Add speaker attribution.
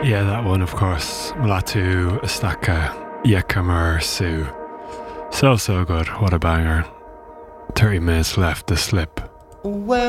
Speaker 1: Yeah, that one, of course. Mulatu Astaka Yekamur Sue. So good. What a banger. 30 minutes left to slip.